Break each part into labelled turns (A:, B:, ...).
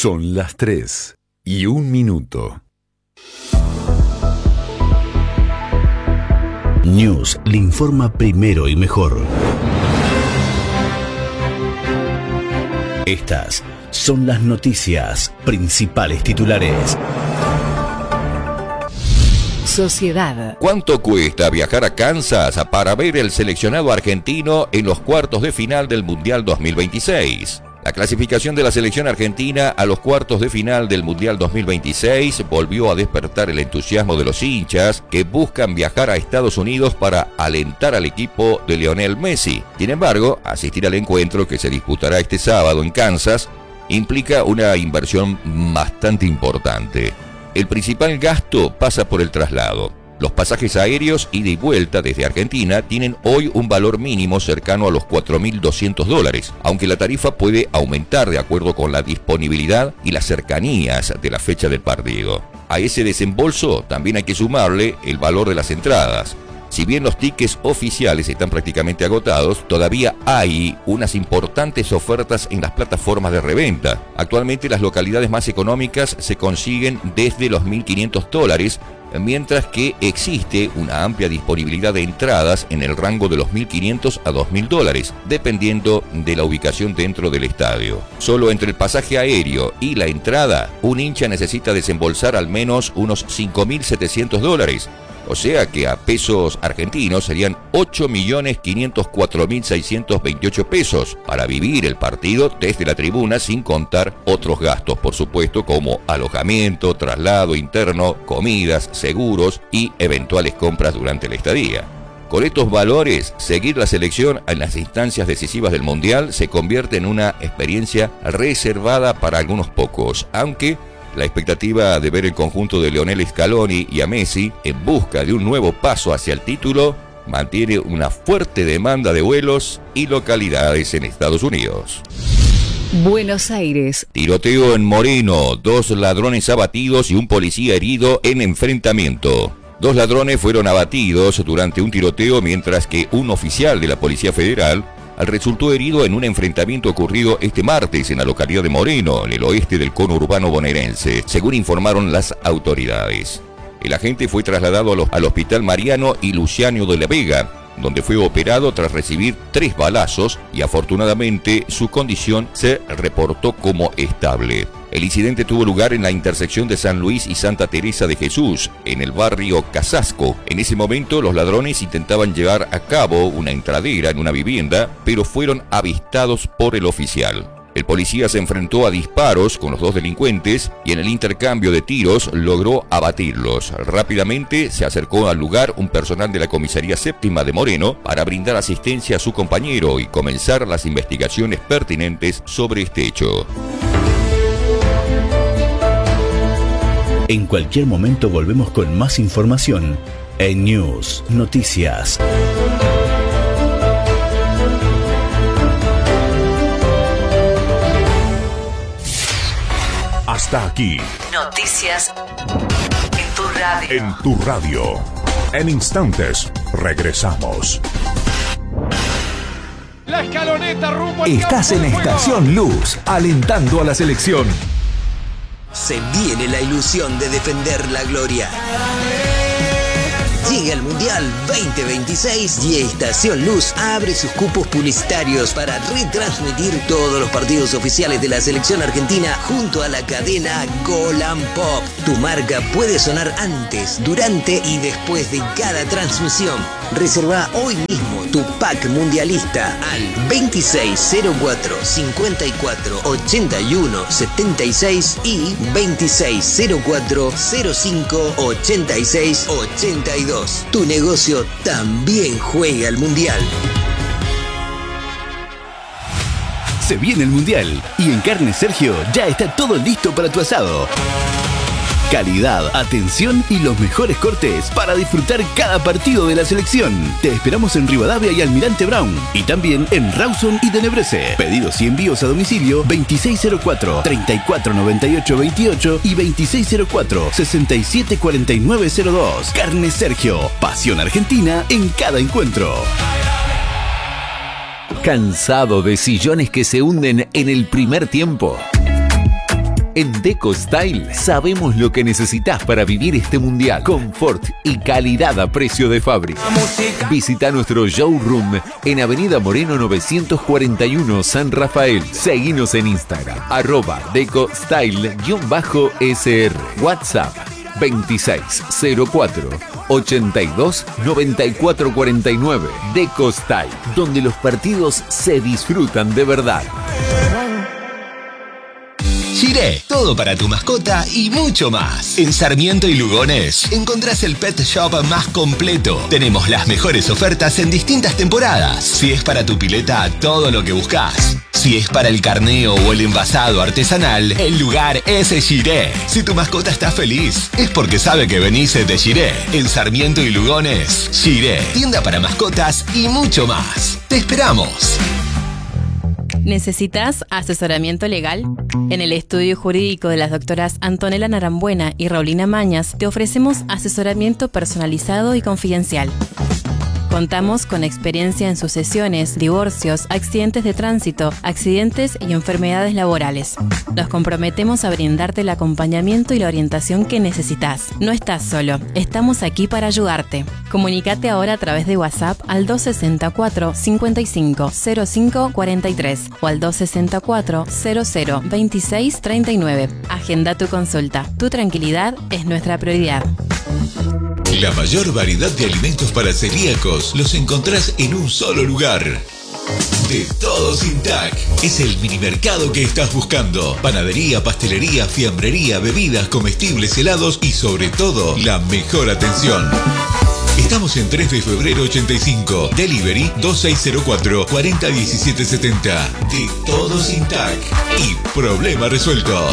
A: Son las 3:01.
B: News le informa primero y mejor. Estas son las noticias, principales titulares.
C: Sociedad.
D: ¿Cuánto cuesta viajar a Kansas para ver el seleccionado argentino en los cuartos de final del Mundial 2026? La clasificación de la selección argentina a los cuartos de final del Mundial 2026 volvió a despertar el entusiasmo de los hinchas que buscan viajar a Estados Unidos para alentar al equipo de Lionel Messi. Sin embargo, asistir al encuentro que se disputará este sábado en Kansas implica una inversión bastante importante. El principal gasto pasa por el traslado. Los pasajes aéreos ida y vuelta desde Argentina tienen hoy un valor mínimo cercano a los $4.200, aunque la tarifa puede aumentar de acuerdo con la disponibilidad y las cercanías de la fecha del partido. A ese desembolso también hay que sumarle el valor de las entradas. Si bien los tickets oficiales están prácticamente agotados, todavía hay unas importantes ofertas en las plataformas de reventa. Actualmente las localidades más económicas se consiguen desde los $1.500, mientras que existe una amplia disponibilidad de entradas en el rango de los $1.500 a $2.000, dependiendo de la ubicación dentro del estadio. Solo entre el pasaje aéreo y la entrada, un hincha necesita desembolsar al menos unos $5.700, o sea que a pesos argentinos serían 8.504.628 pesos para vivir el partido desde la tribuna, sin contar otros gastos, por supuesto, como alojamiento, traslado interno, comidas, seguros y eventuales compras durante la estadía. Con estos valores, seguir la selección en las instancias decisivas del Mundial se convierte en una experiencia reservada para algunos pocos, aunque la expectativa de ver el conjunto de Lionel Scaloni y a Messi en busca de un nuevo paso hacia el título mantiene una fuerte demanda de vuelos y localidades en Estados Unidos.
C: Buenos Aires.
D: Tiroteo en Moreno, 2 ladrones abatidos y un policía herido en enfrentamiento. 2 ladrones fueron abatidos durante un tiroteo, mientras que un oficial de la Policía Federal resultó herido en un enfrentamiento ocurrido este martes en la localidad de Moreno, en el oeste del cono urbano bonaerense, según informaron las autoridades. El agente fue trasladado al Hospital Mariano y Luciano de la Vega, donde fue operado tras recibir 3 balazos y afortunadamente su condición se reportó como estable. El incidente tuvo lugar en la intersección de San Luis y Santa Teresa de Jesús, en el barrio Casasco. En ese momento, los ladrones intentaban llevar a cabo una entradera en una vivienda, pero fueron avistados por el oficial. El policía se enfrentó a disparos con los 2 delincuentes y en el intercambio de tiros logró abatirlos. Rápidamente se acercó al lugar un personal de la Comisaría Séptima de Moreno para brindar asistencia a su compañero y comenzar las investigaciones pertinentes sobre este hecho.
B: En cualquier momento volvemos con más información en News Noticias.
A: Hasta aquí.
C: Noticias en tu radio.
A: En tu radio. En instantes, regresamos.
E: La escaloneta rumbo al
F: Estás
E: campo
F: en
E: de juego.
F: Estación Luz, alentando a la selección.
G: Se viene la ilusión de defender la gloria. Llega el Mundial 2026 y Estación Luz abre sus cupos publicitarios para retransmitir todos los partidos oficiales de la selección argentina junto a la cadena Golan Pop. Tu marca puede sonar antes, durante y después de cada transmisión. Reserva hoy mismo tu pack mundialista al 2604 54 81 76 y 2604 05 86 82. Tu negocio también juega al Mundial.
B: Se viene el Mundial y en Carne Sergio ya está todo listo para tu asado. Calidad, atención y los mejores cortes para disfrutar cada partido de la selección. Te esperamos en Rivadavia y Almirante Brown y también en Rawson y Tenebrese. Pedidos y envíos a domicilio 2604 3498 28 y 2604 674902. Carne Sergio, pasión argentina en cada encuentro.
H: ¿Cansado de sillones que se hunden en el primer tiempo?
F: En Deco Style sabemos lo que necesitas para vivir este mundial. Confort y calidad a precio de fábrica. Visita nuestro showroom en Avenida Moreno 941 San Rafael. Seguinos en Instagram, @DecoStyle_SR. WhatsApp 2604 82 94 49. Deco Style, donde los partidos se disfrutan de verdad.
H: Shiré, todo para tu mascota y mucho más. En Sarmiento y Lugones encontrás el pet shop más completo. Tenemos las mejores ofertas en distintas temporadas. Si es para tu pileta, todo lo que buscas. Si es para el carneo o el envasado artesanal, el lugar es Shiré. Si tu mascota está feliz, es porque sabe que venís de Shiré. En Sarmiento y Lugones, Shiré, tienda para mascotas y mucho más. ¡Te esperamos!
I: ¿Necesitas asesoramiento legal? En el estudio jurídico de las doctoras Antonella Narambuena y Raulina Mañas te ofrecemos asesoramiento personalizado y confidencial. Contamos con experiencia en sucesiones, divorcios, accidentes de tránsito, accidentes y enfermedades laborales. Nos comprometemos a brindarte el acompañamiento y la orientación que necesitas. No estás solo, estamos aquí para ayudarte. Comunícate ahora a través de WhatsApp al 264 55 05 43 o al 264 00 26 39. Agenda tu consulta. Tu tranquilidad es nuestra prioridad.
J: La mayor variedad de alimentos para celíacos los encontrás en un solo lugar. De Todo Sin Tac. Es el minimercado que estás buscando. Panadería, pastelería, fiambrería, bebidas, comestibles, helados y sobre todo, la mejor atención. Estamos en 3 de febrero 85. Delivery 2604 401770. De Todo Sin Tac. Y problema resuelto.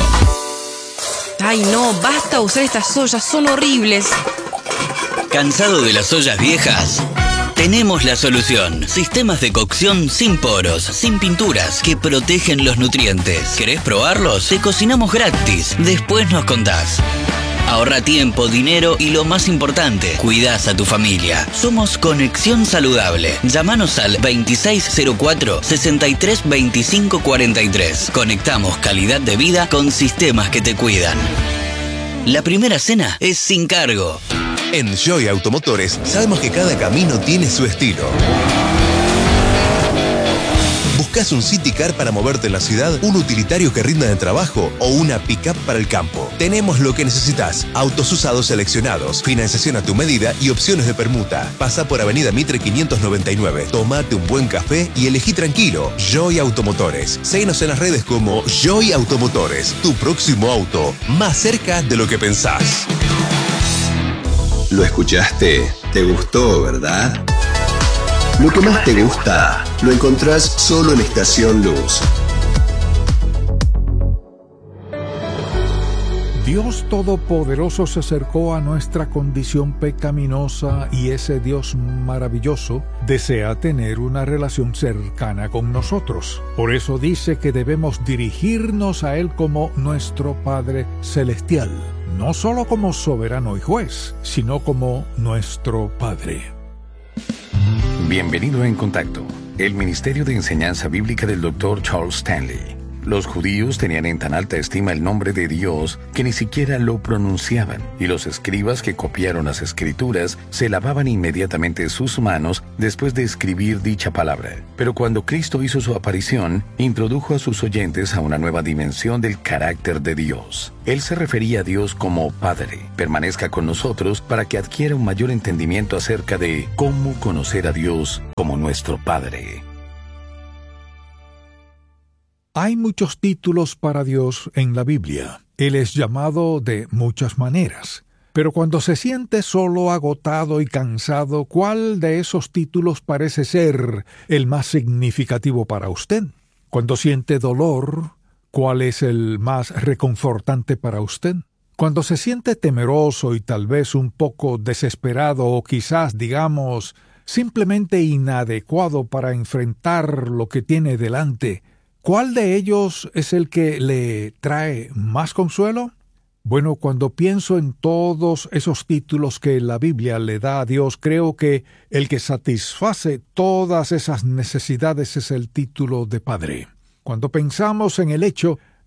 K: Ay no, basta usar estas ollas, son horribles.
B: ¿Cansado de las ollas viejas? Tenemos la solución. Sistemas de cocción sin poros, sin pinturas, que protegen los nutrientes. ¿Querés probarlos? Te cocinamos gratis. Después nos contás. Ahorra tiempo, dinero y lo más importante, cuidás a tu familia. Somos Conexión Saludable. Llámanos al 2604 63 25 43. Conectamos calidad de vida con sistemas que te cuidan. La primera cena es sin cargo.
L: En Joy Automotores sabemos que cada camino tiene su estilo. ¿Buscas un City Car para moverte en la ciudad, un utilitario que rinda de trabajo o una pick-up para el campo? Tenemos lo que necesitas. Autos usados seleccionados, financiación a tu medida y opciones de permuta. Pasa por Avenida Mitre 599. Tómate un buen café y elegí tranquilo. Joy Automotores. Síguenos en las redes como Joy Automotores. Tu próximo auto, más cerca de lo que pensás.
M: ¿Lo escuchaste? ¿Te gustó, verdad? Lo que más te gusta lo encontrás solo en Estación Luz.
N: Dios Todopoderoso se acercó a nuestra condición pecaminosa y ese Dios maravilloso desea tener una relación cercana con nosotros. Por eso dice que debemos dirigirnos a Él como nuestro Padre Celestial, no solo como soberano y juez, sino como nuestro Padre.
O: Bienvenido a En Contacto, el Ministerio de Enseñanza Bíblica del Dr. Charles Stanley. Los judíos tenían en tan alta estima el nombre de Dios que ni siquiera lo pronunciaban, y los escribas que copiaron las escrituras se lavaban inmediatamente sus manos después de escribir dicha palabra. Pero cuando Cristo hizo su aparición, introdujo a sus oyentes a una nueva dimensión del carácter de Dios. Él se refería a Dios como Padre. Permanezca con nosotros para que adquiera un mayor entendimiento acerca de cómo conocer a Dios como nuestro Padre.
N: Hay muchos títulos para Dios en la Biblia. Él es llamado de muchas maneras. Pero cuando se siente solo, agotado y cansado, ¿cuál de esos títulos parece ser el más significativo para usted? Cuando siente dolor, ¿cuál es el más reconfortante para usted? Cuando se siente temeroso y tal vez un poco desesperado o quizás, digamos, simplemente inadecuado para enfrentar lo que tiene delante, ¿cuál de ellos es el que le trae más consuelo? Bueno, cuando pienso en todos esos títulos que la Biblia le da a Dios, creo que el que satisface todas esas necesidades es el título de Padre. Cuando pensamos en el hecho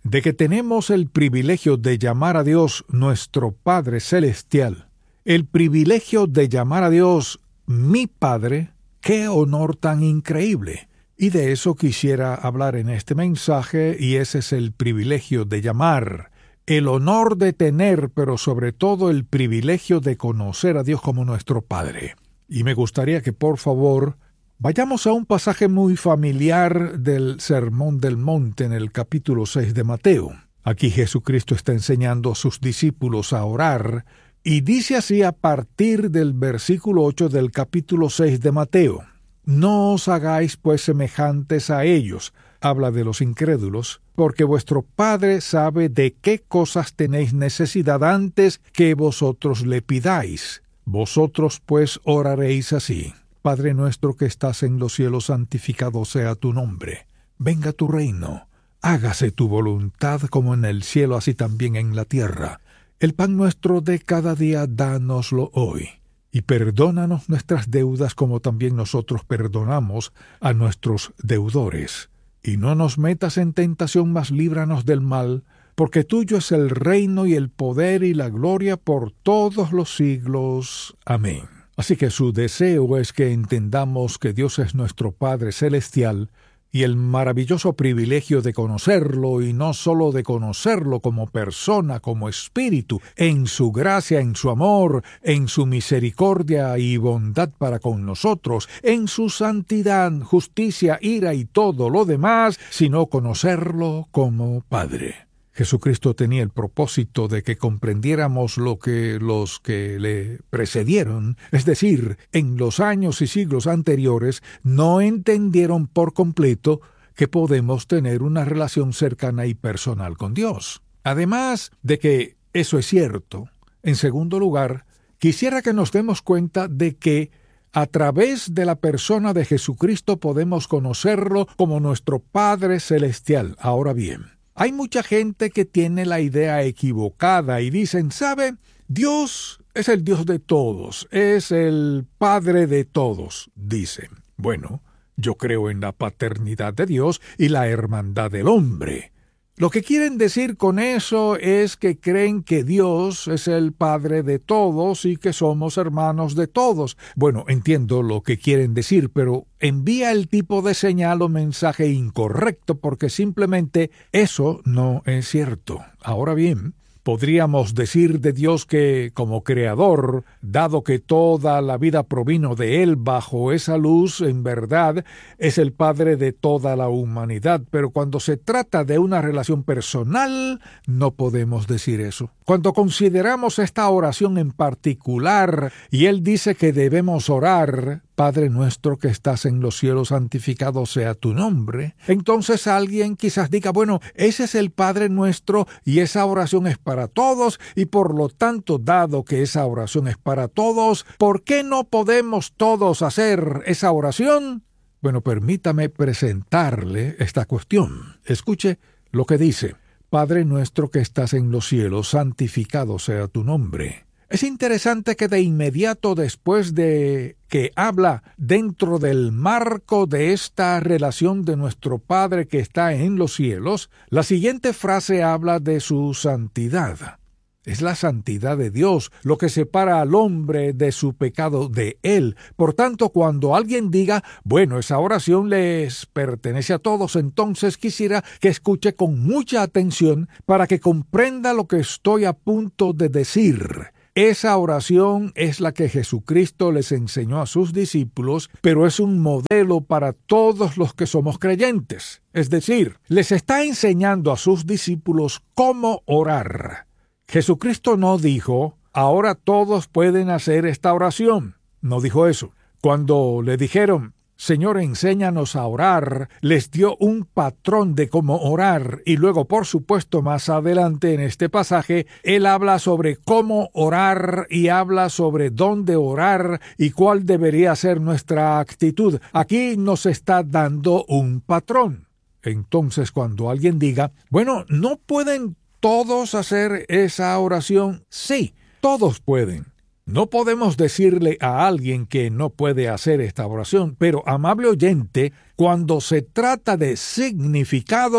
N: de que tenemos el privilegio de llamar a Dios nuestro Padre Celestial, el privilegio de llamar a Dios mi Padre, ¡qué honor tan increíble! Y de eso quisiera hablar en este mensaje, y ese es el privilegio de llamar, el honor de tener, pero sobre todo el privilegio de conocer a Dios como nuestro Padre. Y me gustaría que, por favor, vayamos a un pasaje muy familiar del Sermón del Monte en el capítulo 6 de Mateo. Aquí Jesucristo está enseñando a sus discípulos a orar, y dice así a partir del versículo 8 del capítulo 6 de Mateo: «No os hagáis pues semejantes a ellos», habla de los incrédulos, «porque vuestro Padre sabe de qué cosas tenéis necesidad antes que vosotros le pidáis. Vosotros pues oraréis así: Padre nuestro que estás en los cielos, santificado sea tu nombre. Venga tu reino. Hágase tu voluntad como en el cielo, así también en la tierra. El pan nuestro de cada día, dánoslo hoy. Y perdónanos nuestras deudas como también nosotros perdonamos a nuestros deudores. Y no nos metas en tentación, mas líbranos del mal, porque tuyo es el reino y el poder y la gloria por todos los siglos. Amén». Así que su deseo es que entendamos que Dios es nuestro Padre Celestial, y el maravilloso privilegio de conocerlo, y no solo de conocerlo como persona, como espíritu, en su gracia, en su amor, en su misericordia y bondad para con nosotros, en su santidad, justicia, ira y todo lo demás, sino conocerlo como Padre. Jesucristo tenía el propósito de que comprendiéramos lo que los que le precedieron, es decir, en los años y siglos anteriores, no entendieron por completo que podemos tener una relación cercana y personal con Dios. Además de que eso es cierto, en segundo lugar, quisiera que nos demos cuenta de que a través de la persona de Jesucristo podemos conocerlo como nuestro Padre Celestial. Ahora bien, hay mucha gente que tiene la idea equivocada y dicen, ¿sabe? Dios es el Dios de todos, es el Padre de todos, dicen. Bueno, yo creo en la paternidad de Dios y la hermandad del hombre. Lo que quieren decir con eso es que creen que Dios es el Padre de todos y que somos hermanos de todos. Bueno, entiendo lo que quieren decir, pero envía el tipo de señal o mensaje incorrecto, porque simplemente eso no es cierto. Ahora bien, podríamos decir de Dios que, como creador, dado que toda la vida provino de Él bajo esa luz, en verdad, es el Padre de toda la humanidad. Pero cuando se trata de una relación personal, no podemos decir eso. Cuando consideramos esta oración en particular, y Él dice que debemos orar, Padre nuestro que estás en los cielos, santificado sea tu nombre, entonces alguien quizás diga, bueno, ese es el Padre nuestro y esa oración es para todos, y por lo tanto, dado que esa oración es para todos, ¿por qué no podemos todos hacer esa oración? Bueno, permítame presentarle esta cuestión. Escuche lo que dice: Padre nuestro que estás en los cielos, santificado sea tu nombre. Es interesante que de inmediato después de que habla dentro del marco de esta relación de nuestro Padre que está en los cielos, la siguiente frase habla de su santidad. Es la santidad de Dios lo que separa al hombre de su pecado de Él. Por tanto, cuando alguien diga, bueno, esa oración les pertenece a todos, entonces quisiera que escuche con mucha atención para que comprenda lo que estoy a punto de decir. Esa oración es la que Jesucristo les enseñó a sus discípulos, pero es un modelo para todos los que somos creyentes. Es decir, les está enseñando a sus discípulos cómo orar. Jesucristo no dijo, ahora todos pueden hacer esta oración. No dijo eso. Cuando le dijeron, Señor, enséñanos a orar, les dio un patrón de cómo orar, y luego, por supuesto, más adelante en este pasaje, Él habla sobre cómo orar y habla sobre dónde orar y cuál debería ser nuestra actitud. Aquí nos está dando un patrón. Entonces, cuando alguien diga, bueno, ¿no pueden todos hacer esa oración? Sí, todos pueden. No podemos decirle a alguien que no puede hacer esta oración, pero, amable oyente, cuando se trata de significado,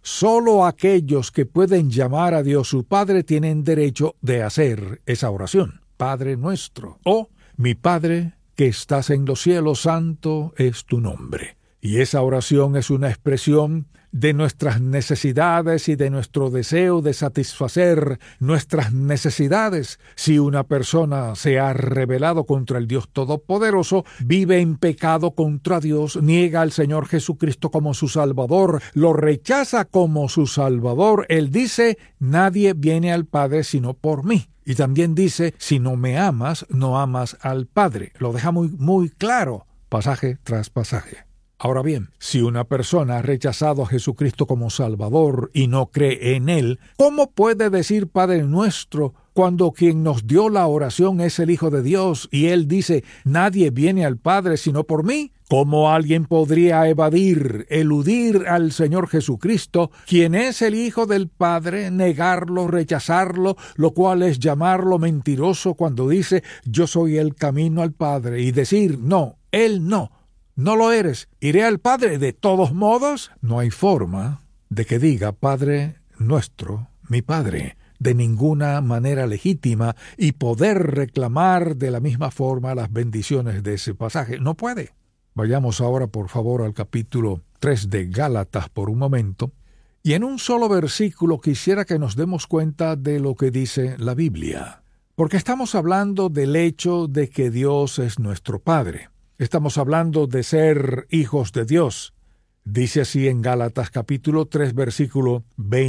N: Solo aquellos que pueden llamar a Dios su Padre tienen derecho de hacer esa oración. Padre nuestro, o mi Padre que estás en los cielos, santo es tu nombre. Y esa oración es una expresión de nuestras necesidades y de nuestro deseo de satisfacer nuestras necesidades. Si una persona se ha rebelado contra el Dios Todopoderoso, vive en pecado contra Dios, niega al Señor Jesucristo como su Salvador, lo rechaza como su Salvador, él dice, nadie viene al Padre sino por mí. Y también dice, si no me amas, no amas al Padre. Lo deja muy claro, pasaje tras pasaje. Ahora bien, si una persona ha rechazado a Jesucristo como Salvador y no cree en Él, ¿cómo puede decir Padre nuestro cuando quien nos dio la oración es el Hijo de Dios y Él dice, nadie viene al Padre sino por mí? ¿Cómo alguien podría eludir al Señor Jesucristo, quien es el Hijo del Padre, negarlo, rechazarlo, lo cual es llamarlo mentiroso cuando dice, yo soy el camino al Padre, y decir, no, Él no lo eres, iré al Padre de todos modos? No hay forma de que diga Padre nuestro, mi Padre, de ninguna manera legítima y poder reclamar de la misma forma las bendiciones de ese pasaje. No puede. Vayamos ahora, por favor, al capítulo 3 de Gálatas por un momento, y en un solo versículo quisiera que nos demos cuenta de lo que dice la Biblia, porque estamos hablando del hecho de que Dios es nuestro Padre. Estamos hablando de ser hijos de Dios. Dice así en Gálatas capítulo 3, versículo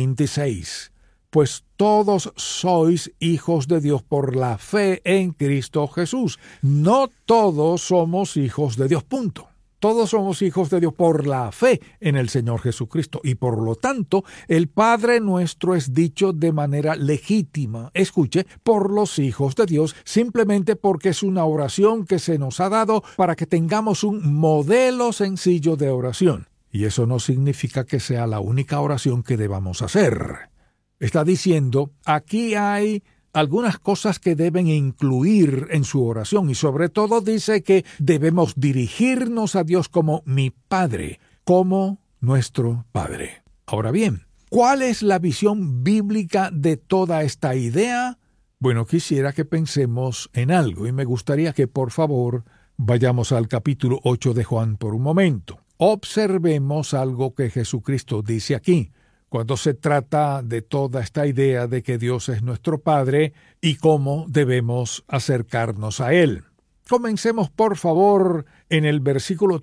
N: 26. Pues todos sois hijos de Dios por la fe en Cristo Jesús. No todos somos hijos de Dios, punto. Todos somos hijos de Dios por la fe en el Señor Jesucristo, y por lo tanto, el Padre nuestro es dicho de manera legítima, escuche, por los hijos de Dios, simplemente porque es una oración que se nos ha dado para que tengamos un modelo sencillo de oración. Y eso no significa que sea la única oración que debamos hacer. Está diciendo, aquí hay algunas cosas que deben incluir en su oración, y sobre todo dice que debemos dirigirnos a Dios como mi Padre, como nuestro Padre. Ahora bien, ¿cuál es la visión bíblica de toda esta idea? Bueno, quisiera que pensemos en algo, y me gustaría que por favor vayamos al capítulo 8 de Juan por un momento. Observemos algo que Jesucristo dice aquí, cuando se trata de toda esta idea de que Dios es nuestro Padre y cómo debemos acercarnos a Él. Comencemos, por favor, en el versículo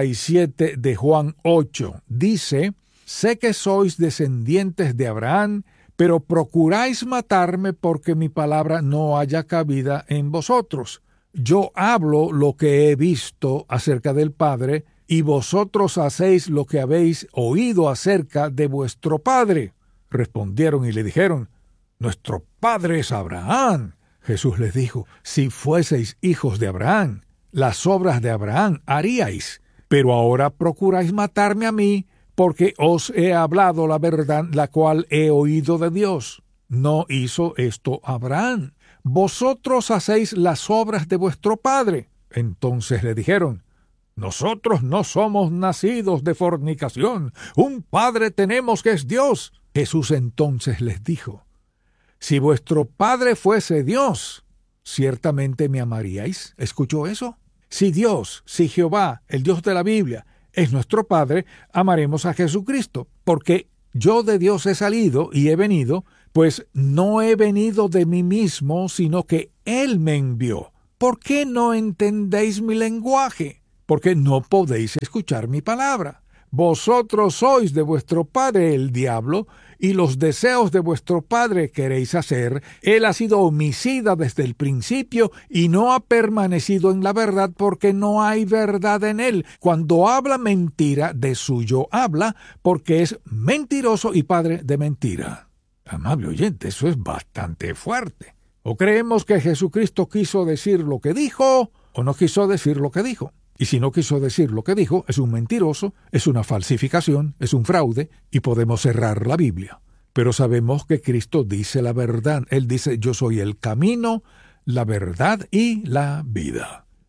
N: 37 de Juan 8. Dice, sé que sois descendientes de Abraham, pero procuráis matarme porque mi palabra no haya cabida en vosotros. Yo hablo lo que he visto acerca del Padre, y vosotros hacéis lo que habéis oído acerca de vuestro padre. Respondieron y le dijeron, nuestro padre es Abraham. Jesús les dijo, si fueseis hijos de Abraham, las obras de Abraham haríais, pero ahora procuráis matarme a mí, porque os he hablado la verdad, la cual he oído de Dios. No hizo esto Abraham. Vosotros hacéis las obras de vuestro padre. Entonces le dijeron, nosotros no somos nacidos de fornicación. Un Padre tenemos que es Dios. Jesús entonces les dijo, si vuestro Padre fuese Dios, ¿ciertamente me amaríais? ¿Escuchó eso? Si Dios, si Jehová, el Dios de la Biblia, es nuestro Padre, amaremos a Jesucristo, porque yo de Dios he salido y he venido, pues no he venido de mí mismo, sino que Él me envió. ¿Por qué no entendéis mi lenguaje? Porque no podéis escuchar mi palabra. Vosotros sois de vuestro padre el diablo, y los deseos de vuestro padre queréis hacer. Él ha sido homicida desde el principio, y no ha permanecido en la verdad, porque no hay verdad en él. Cuando habla mentira, de suyo habla, porque es mentiroso y padre de mentira. Amable oyente, eso es bastante fuerte. O creemos que Jesucristo quiso decir lo que dijo, o no quiso decir lo que dijo. Y si no quiso decir lo que dijo, es un mentiroso, es una falsificación, es un fraude, y podemos cerrar la Biblia. Pero sabemos que Cristo dice la verdad. Él dice, yo soy el camino, la verdad y la vida.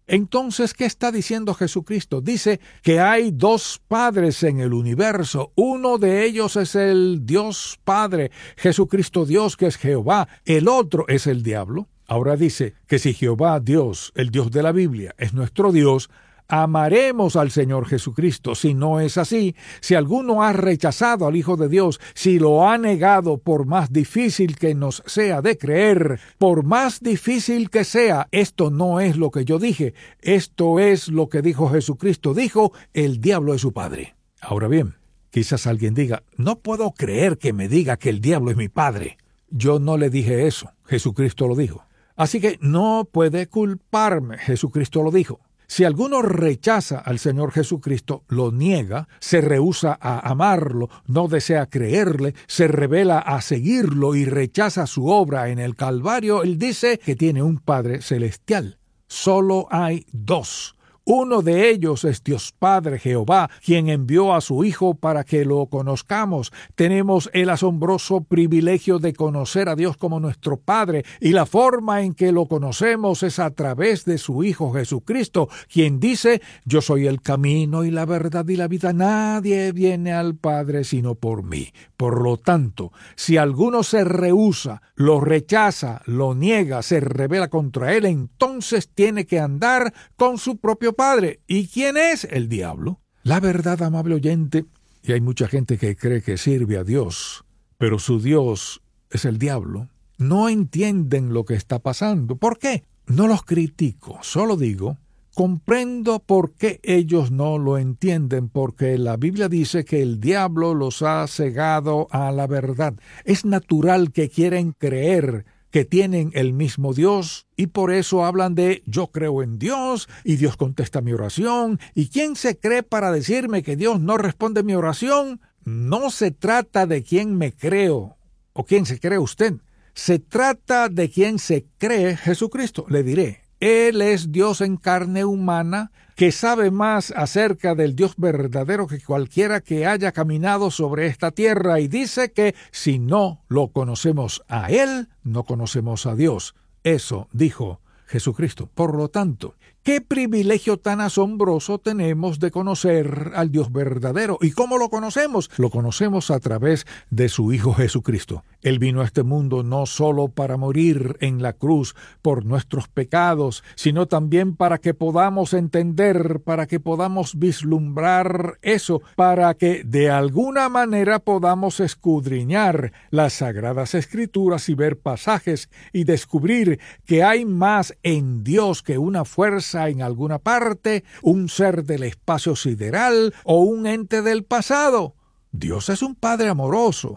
N: Entonces, ¿qué está diciendo Jesucristo? Dice que hay dos padres en el universo. Uno de ellos es el Dios Padre, Jesucristo Dios, que es Jehová. El otro es el diablo. Ahora dice que si Jehová Dios, el Dios de la Biblia, es nuestro Dios, amaremos al Señor Jesucristo. Si no es así, si alguno ha rechazado al Hijo de Dios, si lo ha negado, por más difícil que nos sea de creer, por más difícil que sea, esto no es lo que yo dije, esto es lo que dijo Jesucristo. Dijo, el diablo es su padre. Ahora bien, quizás alguien diga, no puedo creer que me diga que el diablo es mi padre. Yo no le dije eso, Jesucristo lo dijo. Así que no puede culparme, Jesucristo lo dijo. Si alguno rechaza al Señor Jesucristo, lo niega, se rehúsa a amarlo, no desea creerle, se revela a seguirlo y rechaza su obra en el Calvario, él dice que tiene un Padre celestial. Solo hay dos. Uno de ellos es Dios Padre, Jehová, quien envió a su Hijo para que lo conozcamos. Tenemos el asombroso privilegio de conocer a Dios como nuestro Padre, y la forma en que lo conocemos es a través de su Hijo Jesucristo, quien dice, yo soy el camino y la verdad y la vida. Nadie viene al Padre sino por mí. Por lo tanto, si alguno se rehúsa, lo rechaza, lo niega, se rebela contra él, entonces tiene que andar con su propio Padre. ¿Y quién es? El diablo. La verdad, amable oyente, y hay mucha gente que cree que sirve a Dios, pero su Dios es el diablo. No entienden lo que está pasando. ¿Por qué? No los critico, solo digo, comprendo por qué ellos no lo entienden, porque la Biblia dice que el diablo los ha cegado a la verdad. Es natural que quieren creer que tienen el mismo Dios, y por eso hablan de yo creo en Dios, y Dios contesta mi oración. ¿Y quién se cree para decirme que Dios no responde mi oración? No se trata de quién me creo, o quién se cree usted. Se trata de quién se cree Jesucristo. Le diré, Él es Dios en carne humana, que sabe más acerca del Dios verdadero que cualquiera que haya caminado sobre esta tierra, y dice que si no lo conocemos a Él, no conocemos a Dios. Eso dijo Jesucristo. Por lo tanto, ¿qué privilegio tan asombroso tenemos de conocer al Dios verdadero? ¿Y cómo lo conocemos? Lo conocemos a través de su Hijo Jesucristo. Él vino a este mundo no solo para morir en la cruz por nuestros pecados, sino también para que podamos entender, para que podamos vislumbrar eso, para que de alguna manera podamos escudriñar las Sagradas Escrituras y ver pasajes y descubrir que hay más en Dios que una fuerza en alguna parte, un ser del espacio sideral o un ente del pasado. Dios es un Padre amoroso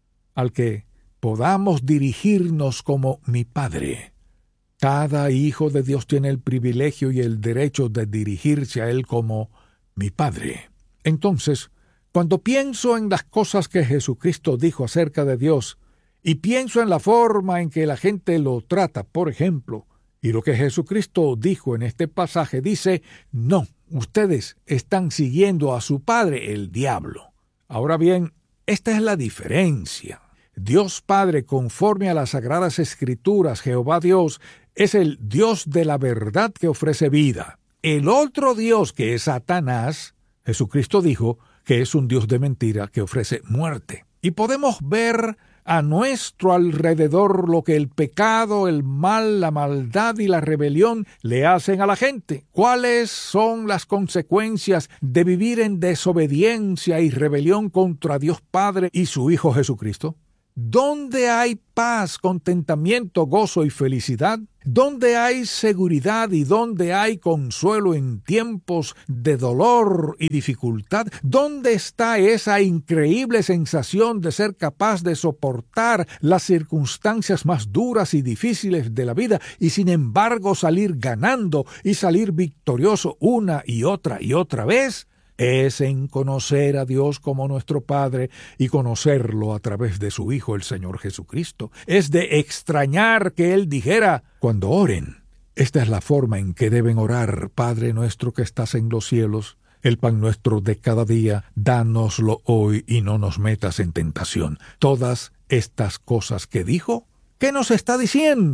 N: al que podamos dirigirnos como mi Padre. Cada hijo de Dios tiene el privilegio y el derecho de dirigirse a Él como mi Padre. Entonces, cuando pienso en las cosas que Jesucristo dijo acerca de Dios, y pienso en la forma en que la gente lo trata, por ejemplo, y lo que Jesucristo dijo en este pasaje, dice, no, ustedes están siguiendo a su padre, el diablo. Ahora bien, esta es la diferencia. Dios Padre, conforme a las Sagradas Escrituras, Jehová Dios, es el Dios de la verdad que ofrece vida. El otro Dios, que es Satanás, Jesucristo dijo que es un Dios de mentira que ofrece muerte. Y podemos ver a nuestro alrededor lo que el pecado, el mal, la maldad y la rebelión le hacen a la gente. ¿Cuáles son las consecuencias de vivir en desobediencia y rebelión contra Dios Padre y su Hijo Jesucristo? ¿Dónde hay paz, contentamiento, gozo y felicidad? ¿Dónde hay seguridad y dónde hay consuelo en tiempos de dolor y dificultad? ¿Dónde está esa increíble sensación de ser capaz de soportar las circunstancias más duras y difíciles de la vida y sin embargo salir ganando y salir victorioso una y otra vez? Es en conocer a Dios como nuestro Padre y conocerlo a través de su Hijo, el Señor Jesucristo. Es de extrañar que Él dijera, cuando oren, esta es la forma en que deben orar: Padre nuestro que estás en los cielos, el pan nuestro de cada día, dánoslo hoy y no nos metas en tentación. Todas estas cosas que dijo, ¿qué nos está diciendo?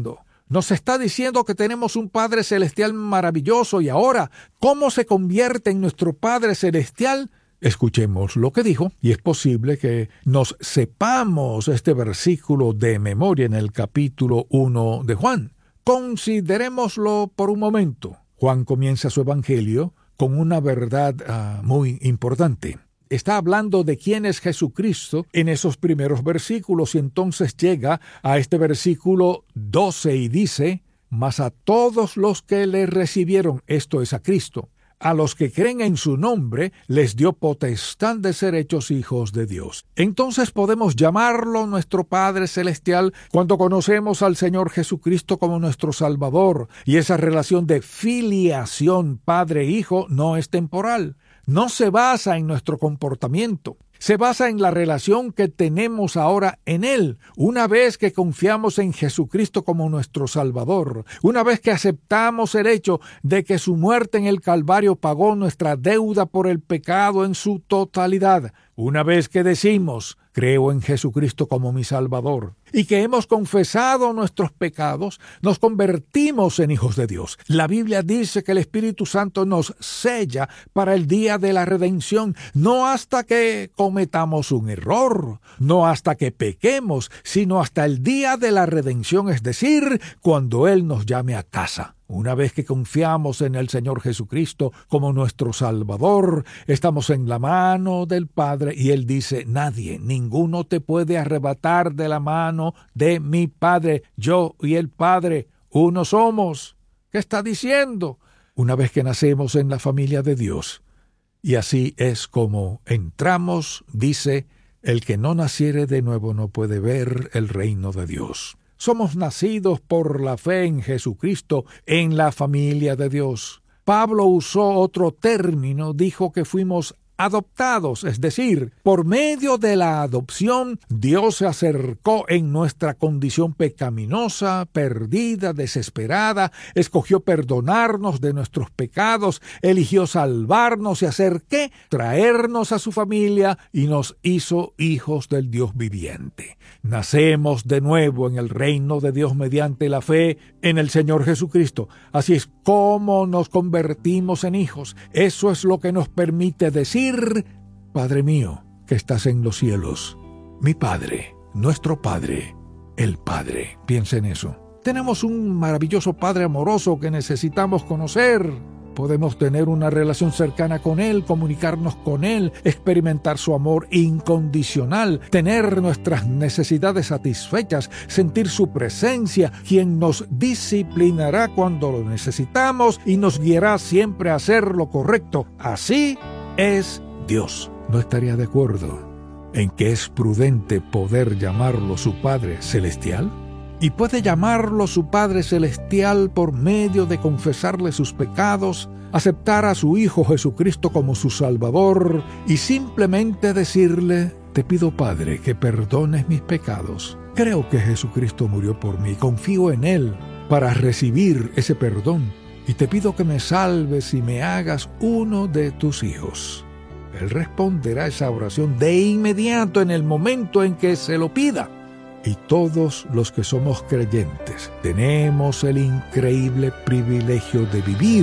N: Nos está diciendo que tenemos un Padre Celestial maravilloso y ahora, ¿cómo se convierte en nuestro Padre Celestial? Escuchemos lo que dijo, y es posible que nos sepamos este versículo de memoria en el capítulo 1 de Juan. Considerémoslo por un momento. Juan comienza su evangelio con una verdad muy importante. Está hablando de quién es Jesucristo en esos primeros versículos y entonces llega a este versículo 12 y dice: mas a todos los que le recibieron, esto es a Cristo, a los que creen en su nombre, les dio potestad de ser hechos hijos de Dios. Entonces podemos llamarlo nuestro Padre Celestial cuando conocemos al Señor Jesucristo como nuestro Salvador, y esa relación de filiación Padre-Hijo no es temporal. No se basa en nuestro comportamiento, se basa en la relación que tenemos ahora en Él. Una vez que confiamos en Jesucristo como nuestro Salvador, una vez que aceptamos el hecho de que su muerte en el Calvario pagó nuestra deuda por el pecado en su totalidad, una vez que decimos: creo en Jesucristo como mi Salvador, y que hemos confesado nuestros pecados, nos convertimos en hijos de Dios. La Biblia dice que el Espíritu Santo nos sella para el día de la redención, no hasta que cometamos un error, no hasta que pequemos, sino hasta el día de la redención, es decir, cuando Él nos llame a casa. Una vez que confiamos en el Señor Jesucristo como nuestro Salvador, estamos en la mano del Padre y Él dice: nadie, ninguno te puede arrebatar de la mano de mi Padre. Yo y el Padre, uno somos. ¿Qué está diciendo? Una vez que nacemos en la familia de Dios, y así es como entramos, dice: el que no naciere de nuevo no puede ver el reino de Dios. Somos nacidos por la fe en Jesucristo en la familia de Dios. Pablo usó otro término, dijo que fuimos adoptados, es decir, por medio de la adopción, Dios se acercó en nuestra condición pecaminosa, perdida, desesperada, escogió perdonarnos de nuestros pecados, eligió salvarnos y hacer ¿qué? Traernos a su familia y nos hizo hijos del Dios viviente. Nacemos de nuevo en el reino de Dios mediante la fe en el Señor Jesucristo. Así es como nos convertimos en hijos. Eso es lo que nos permite decir: Padre mío, que estás en los cielos, mi Padre, nuestro Padre, el Padre. Piensa en eso. Tenemos un maravilloso Padre amoroso que necesitamos conocer. Podemos tener una relación cercana con Él, comunicarnos con Él, experimentar su amor incondicional, tener nuestras necesidades satisfechas, sentir su presencia, quien nos disciplinará cuando lo necesitamos y nos guiará siempre a hacer lo correcto. Así es Dios. ¿No estaría de acuerdo en que es prudente poder llamarlo su Padre Celestial? Y puede llamarlo su Padre Celestial por medio de confesarle sus pecados, aceptar a su Hijo Jesucristo como su Salvador y simplemente decirle: te pido, Padre, que perdones mis pecados. Creo que Jesucristo murió por mí, confío en Él para recibir ese perdón y te pido que me salves y me hagas uno de tus hijos. Él responderá esa oración de inmediato en el momento en que se lo pida. Y todos los que somos creyentes tenemos el increíble privilegio de vivir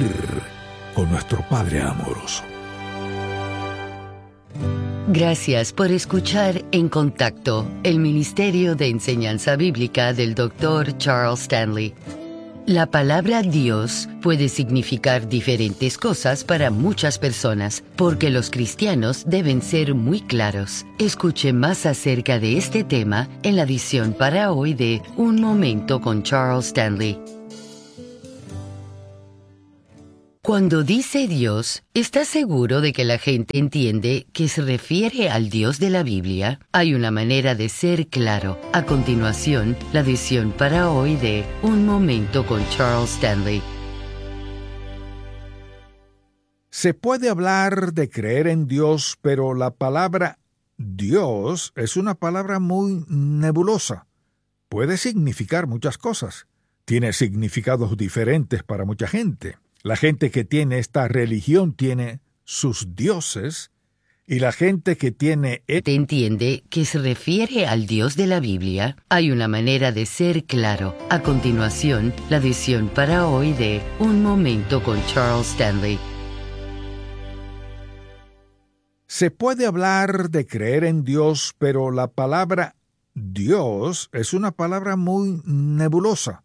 N: con nuestro Padre amoroso.
P: Gracias por escuchar En Contacto, el Ministerio de Enseñanza Bíblica del Dr. Charles Stanley. La palabra Dios puede significar diferentes cosas para muchas personas, porque los cristianos deben ser muy claros. Escuche más acerca de este tema en la edición para hoy de Un Momento con Charles Stanley. Cuando dice Dios, ¿está seguro de que la gente entiende que se refiere al Dios de la Biblia? Hay una manera de ser claro. A continuación, la edición para hoy de Un Momento con Charles Stanley.
N: Se puede hablar de creer en Dios, pero la palabra Dios es una palabra muy nebulosa. Puede significar muchas cosas. Tiene significados diferentes para mucha gente. La gente que tiene esta religión tiene sus dioses Y la gente que tiene...
P: ¿Te entiende que se refiere al Dios de la Biblia? Hay una manera de ser claro. A continuación, la edición para hoy de Un Momento con Charles Stanley.
N: Se puede hablar de creer en Dios, pero la palabra Dios es una palabra muy nebulosa.